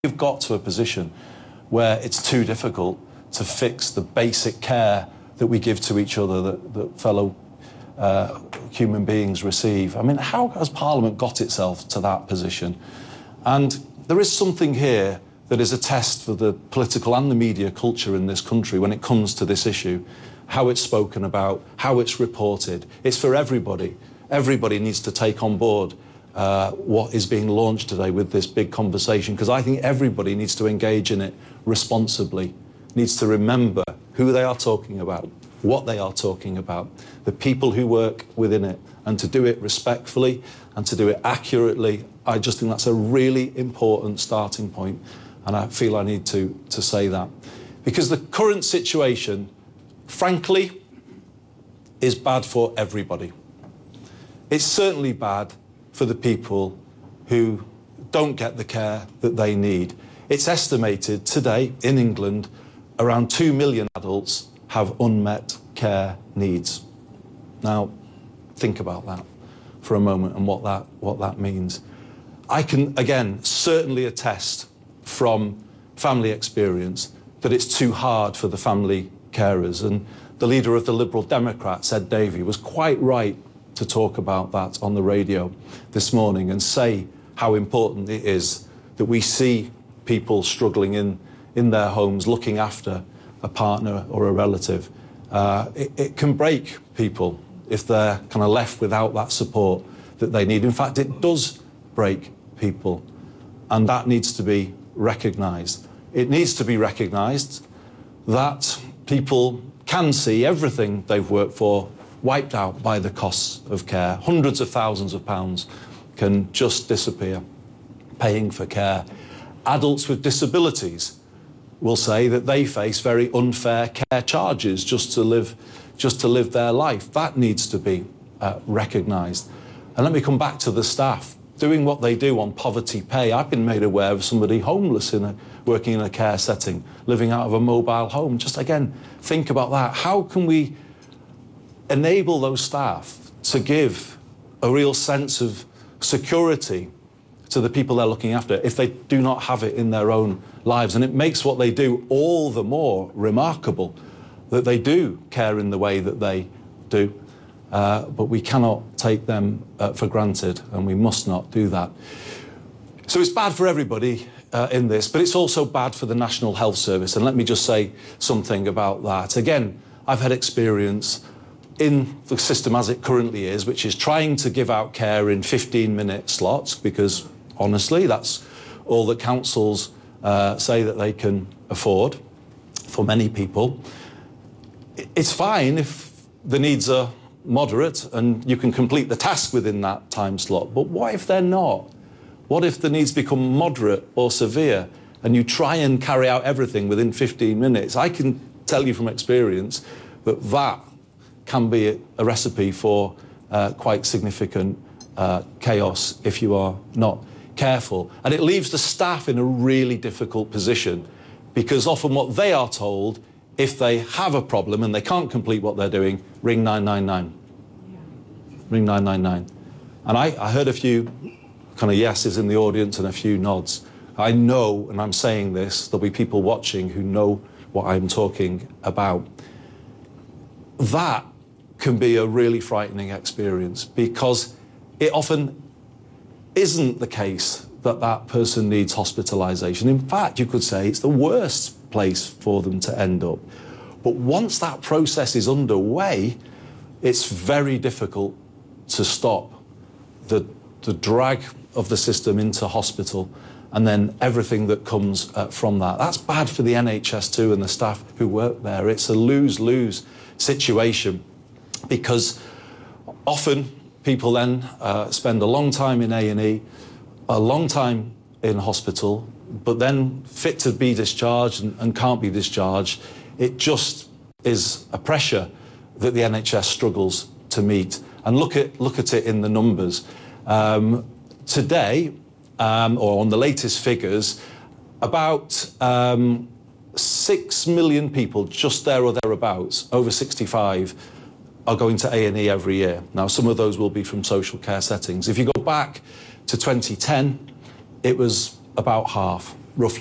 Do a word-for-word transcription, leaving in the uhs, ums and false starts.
We've got to a position where it's too difficult to fix the basic care that we give to each other, that, that fellow uh, human beings receive. I mean, how has Parliament got itself to that position? And there is something here that is a test for the political and the media culture in this country when it comes to this issue, how it's spoken about, how it's reported. It's for everybody. Everybody needs to take on board Uh, what is being launched today with this big conversation, because I think everybody needs to engage in it responsibly, needs to remember who they are talking about, what they are talking about, the people who work within it, and to do it respectfully and to do it accurately. I just think that's a really important starting point, and I feel I need to, to say that. Because the current situation, frankly, is bad for everybody. It's certainly bad for the people who don't get the care that they need. It's estimated today in England around two million adults have unmet care needs. Now, think about that for a moment and what that, what that means. I can, again, certainly attest from family experience that it's too hard for the family carers. And the leader of the Liberal Democrats, Ed Davey, was quite right to talk about that on the radio this morning and say how important it is that we see people struggling in, in their homes, looking after a partner or a relative. Uh, it, it can break people if they're kind of left without that support that they need. In fact, it does break people, and that needs to be recognised. It needs to be recognised that people can see everything they've worked for wiped out by the costs of care. Hundreds of thousands of pounds can just disappear paying for care. Adults with disabilities will say that they face very unfair care charges just to live, just to live their life. That needs to be uh, recognised. And let me come back to the staff doing what they do on poverty pay. I've been made aware of somebody homeless in a, working in a care setting, living out of a mobile home. Just again, think about that. How can we enable those staff to give a real sense of security to the people they're looking after if they do not have it in their own lives? And it makes what they do all the more remarkable that they do care in the way that they do. Uh, but we cannot take them uh, for granted, and we must not do that. So it's bad for everybody uh, in this, but it's also bad for the National Health Service. And let me just say something about that. Again, I've had experience in the system as it currently is, which is trying to give out care in fifteen minute slots, because honestly, that's all that councils uh, say that they can afford for many people. It's fine if the needs are moderate and you can complete the task within that time slot, but what if they're not? What if the needs become moderate or severe and you try and carry out everything within fifteen minutes? I can tell you from experience that that can be a recipe for uh, quite significant uh, chaos if you are not careful. And it leaves the staff in a really difficult position, because often what they are told, if they have a problem and they can't complete what they're doing, ring nine nine nine. Yeah. Ring nine nine nine. And I, I heard a few kind of yeses in the audience and a few nods. I know, and I'm saying this, there'll be people watching who know what I'm talking about. That can be a really frightening experience, because it often isn't the case that that person needs hospitalisation. In fact, you could say it's the worst place for them to end up. But once that process is underway, it's very difficult to stop the, the drag of the system into hospital and then everything that comes uh, from that. That's bad for the N H S too and the staff who work there. It's a lose-lose situation, because often people then uh, spend a long time in A and E, a long time in hospital, but then fit to be discharged and, and can't be discharged. It just is a pressure that the N H S struggles to meet. And look at, look at it in the numbers. Um, today, um, or on the latest figures, about um, six million people, just there or thereabouts, over sixty-five, are going to A and E every year. Now, some of those will be from social care settings. If you go back to twenty ten, it was about half. roughly.